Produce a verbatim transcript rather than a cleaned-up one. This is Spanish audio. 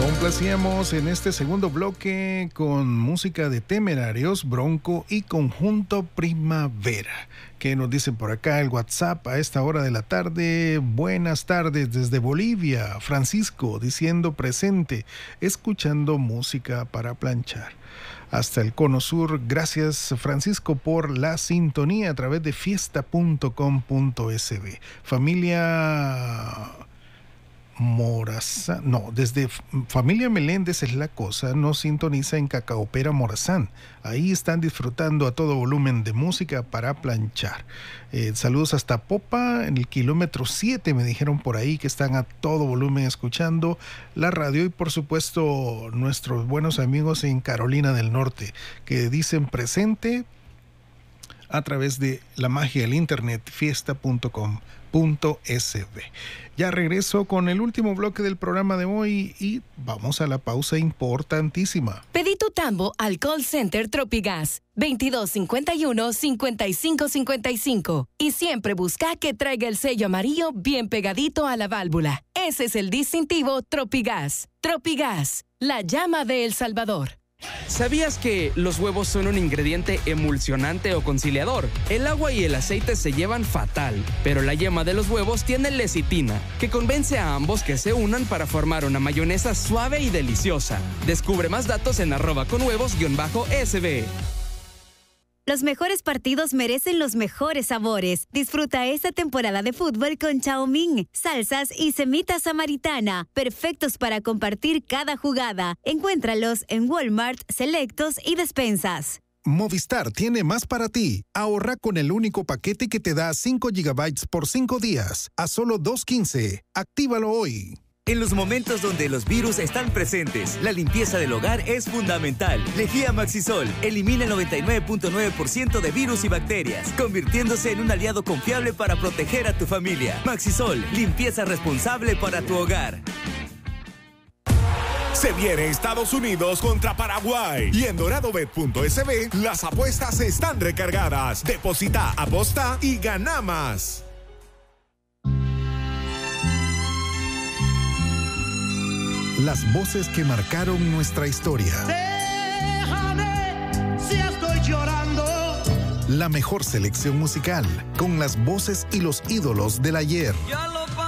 Complacíamos en este segundo bloque con música de Temerarios, Bronco y Conjunto Primavera. ¿Qué nos dicen por acá el WhatsApp a esta hora de la tarde? Buenas tardes desde Bolivia. Francisco diciendo presente, escuchando música para planchar. Hasta el Cono Sur, gracias Francisco por la sintonía a través de fiesta punto com punto es be. Familia Morazán, no, desde Familia Meléndez es la cosa, nos sintoniza en Cacaopera Morazán. Ahí están disfrutando a todo volumen de música para planchar. Eh, saludos hasta Popa, en el kilómetro siete, me dijeron por ahí que están a todo volumen escuchando la radio, y por supuesto nuestros buenos amigos en Carolina del Norte que dicen presente a través de la magia del internet, fiesta punto com punto es be. Ya regreso con el último bloque del programa de hoy y vamos a la pausa importantísima. Pedí tu tambo al call center Tropigas veintidós cincuenta y uno, cincuenta y cinco cincuenta y cinco, y siempre busca que traiga el sello amarillo bien pegadito a la válvula. Ese es el distintivo Tropigas. Tropigas, la llama de El Salvador. ¿Sabías que los huevos son un ingrediente emulsionante o conciliador? El agua y el aceite se llevan fatal, pero la yema de los huevos tiene lecitina, que convence a ambos que se unan para formar una mayonesa suave y deliciosa. Descubre más datos en arroba con huevos guión bajo S B. Los mejores partidos merecen los mejores sabores. Disfruta esta temporada de fútbol con Chow Mein, salsas y semitas samaritana, perfectos para compartir cada jugada. Encuéntralos en Walmart, Selectos y Despensas. Movistar tiene más para ti. Ahorra con el único paquete que te da cinco gigabytes por cinco días, a solo dos quince. Actívalo hoy. En los momentos donde los virus están presentes, la limpieza del hogar es fundamental. Lejía Maxisol elimina el noventa y nueve punto nueve por ciento de virus y bacterias, convirtiéndose en un aliado confiable para proteger a tu familia. Maxisol, limpieza responsable para tu hogar. Se viene Estados Unidos contra Paraguay y en doradobet punto es be las apuestas están recargadas. Deposita, aposta y gana más. Las voces que marcaron nuestra historia. Déjame si estoy llorando. La mejor selección musical, con las voces y los ídolos del ayer. Ya